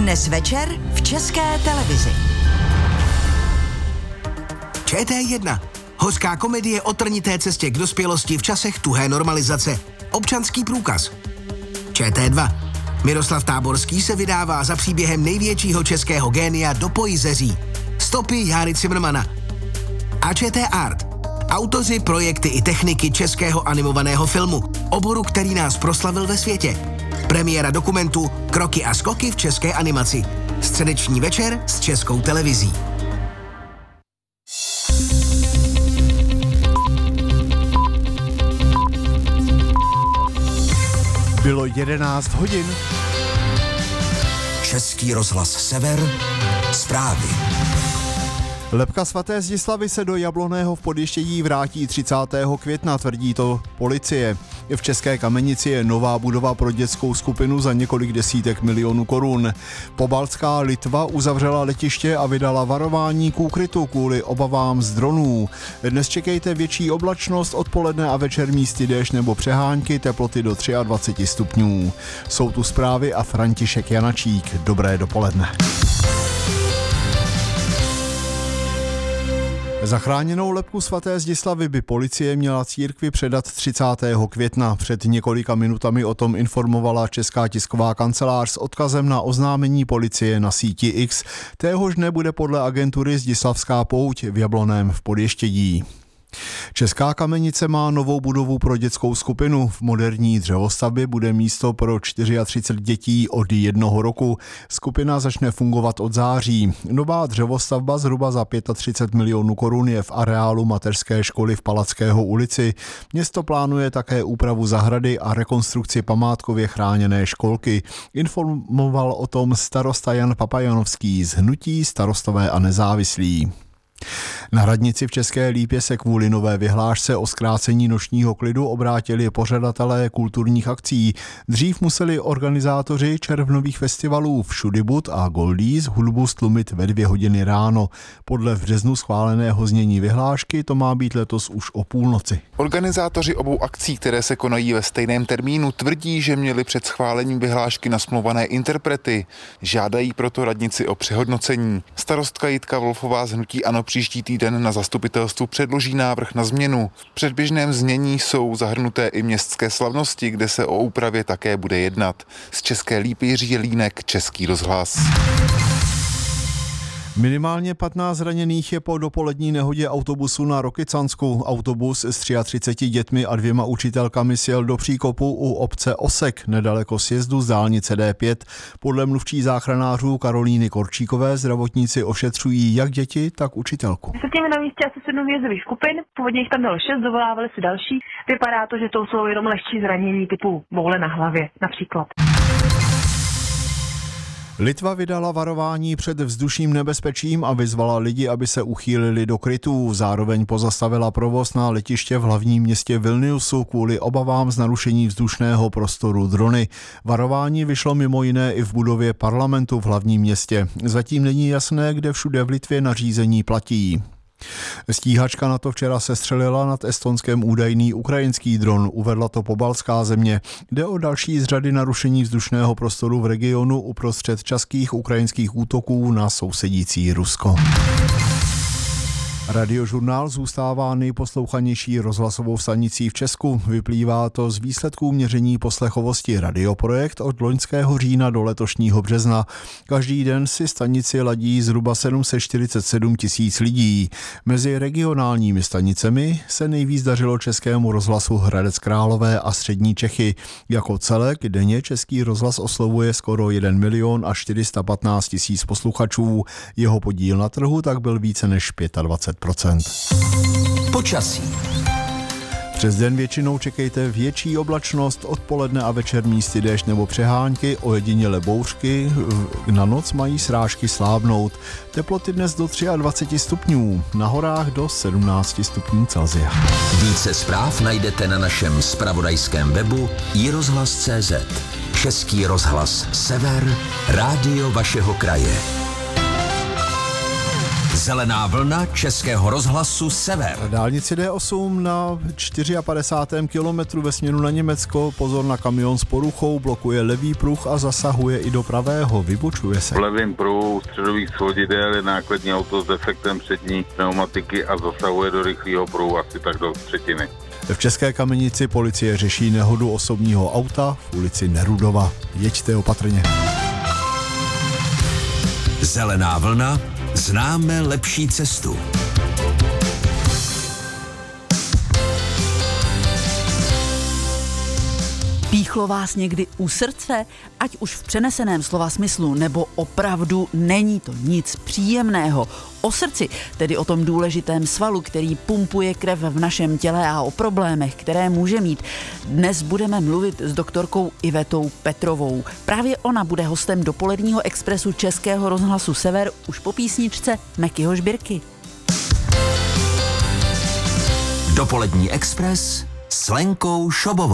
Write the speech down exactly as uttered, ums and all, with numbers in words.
Dnes večer v České televizi. Č T jedna. Hořká komedie o trnité cestě k dospělosti v časech tuhé normalizace. Občanský průkaz. Č T dva. Miroslav Táborský se vydává za příběhem největšího českého génia do Pojizeří. Stopy Járy Cimrmana. A Č T Art. Autoři, projekty i techniky českého animovaného filmu. Oboru, který nás proslavil ve světě. Premiéra dokumentu Kroky a skoky v české animaci. Středeční večer s Českou televizí. Bylo jedenáct hodin. Český rozhlas Sever. Zprávy. Lebka svaté Zdislavy se do Jablonného v Podještědí vrátí třicátého května, tvrdí to policie. V České Kamenici je nová budova pro dětskou skupinu za několik desítek milionů korun. Pobaltská Litva uzavřela letiště a vydala varování k úkrytu kvůli obavám z dronů. Dnes čekejte větší oblačnost, odpoledne a večer místy déšť nebo přehánky, teploty do dvacet tři stupňů. Jsou tu zprávy a František Janačík. Dobré dopoledne. Zachráněnou lebku svaté Zdislavy by policie měla církvi předat třicátého května. Před několika minutami o tom informovala Česká tisková kancelář s odkazem na oznámení policie na síti X. Téhož dne bude podle agentury Zdislavská pouť v Jablonném v Podještědí. Česká Kamenice má novou budovu pro dětskou skupinu. V moderní dřevostavbě bude místo pro třicet čtyři dětí od jednoho roku. Skupina začne fungovat od září. Nová dřevostavba zhruba za třicet pět milionů korun je v areálu mateřské školy v Palackého ulici. Město plánuje také úpravu zahrady a rekonstrukci památkově chráněné školky. Informoval o tom starosta Jan Papajanovský z hnutí Starostové a nezávislí. Na radnici v České Lípě se kvůli nové vyhlášce o zkrácení nočního klidu obrátili pořadatelé kulturních akcí. Dřív museli organizátoři červnových festivalů Všudybud a Goldies hudbu stlumit ve dvě hodiny ráno. Podle v březnu schváleného znění vyhlášky to má být letos už o půlnoci. Organizátoři obou akcí, které se konají ve stejném termínu, tvrdí, že měli před schválením vyhlášky nasmluvané interprety. Žádají proto radnici o přehodnocení. Starostka Jitka Wolfová z hnutí ANO příští týden na zastupitelstvu předloží návrh na změnu. V předběžném znění jsou zahrnuté i městské slavnosti, kde se o úpravě také bude jednat. Z České Lípy Jiří Jelínek, Český rozhlas. Minimálně patnáct zraněných je po dopolední nehodě autobusu na Rokycansku. Autobus s třiatřiceti dětmi a dvěma učitelkami sjel do příkopu u obce Osek, nedaleko sjezdu z dálnice D pět. Podle mluvčí záchranářů Karolíny Korčíkové zdravotníci ošetřují jak děti, tak učitelku. Setíme na místě asi sedm výjezdových skupin, původně jich tam bylo šest, dovolávali si další. Vypadá to, že to jsou jenom lehčí zranění typu boule na hlavě například. Litva vydala varování před vzdušným nebezpečím a vyzvala lidi, aby se uchýlili do krytů. Zároveň pozastavila provoz na letiště v hlavním městě Vilniusu kvůli obavám z narušení vzdušného prostoru drony. Varování vyšlo mimo jiné i v budově parlamentu v hlavním městě. Zatím není jasné, kde všude v Litvě nařízení platí. Stíhačka na to včera sestřelila nad Estonskem údajný ukrajinský dron, uvedla to pobaltská země. Jde o další z řady narušení vzdušného prostoru v regionu uprostřed častých ukrajinských útoků na sousedící Rusko. Radiožurnál zůstává nejposlouchanější rozhlasovou stanicí v Česku. Vyplývá to z výsledků měření poslechovosti Radioprojekt od loňského října do letošního března. Každý den si stanici ladí zhruba sedm set čtyřicet sedm tisíc lidí. Mezi regionálními stanicemi se nejvíc dařilo Českému rozhlasu Hradec Králové a Střední Čechy. Jako celek denně Český rozhlas oslovuje skoro jeden milion a čtyři sta patnáct tisíc posluchačů. Jeho podíl na trhu tak byl více než dvacet pět procent. Počasí. Přes den většinou čekejte větší oblačnost, odpoledne a večer místy déšť nebo přehánky, ojediněle bouřky, na noc mají srážky slábnout. Teploty dnes do dvacet tři stupňů, na horách do sedmnáct stupňů Celsia. Více zpráv najdete na našem zpravodajském webu i rozhlas tečka cé zet. Český rozhlas Sever, rádio vašeho kraje. Zelená vlna Českého rozhlasu Sever. Dálnici D osm na padesátém čtvrtém kilometru ve směru na Německo. Pozor na kamion s poruchou, blokuje levý pruh a zasahuje i do pravého, vybočuje se. V levém pruhu středových svodidel je nákladní auto s defektem přední pneumatiky a zasahuje do rychlého pruhu asi tak do třetiny. V České Kamenici policie řeší nehodu osobního auta v ulici Nerudova. Jeďte opatrně. Zelená vlna, známe lepší cestu. Píchlo vás někdy u srdce, ať už v přeneseném slova smyslu, nebo opravdu není to nic příjemného. O srdci, tedy o tom důležitém svalu, který pumpuje krev v našem těle a o problémech, které může mít. Dnes budeme mluvit s doktorkou Ivetou Petrovou. Právě ona bude hostem dopoledního expresu Českého rozhlasu Sever už po písničce Mekyho Žbírky. Dopolední expres s Lenkou Šobovou.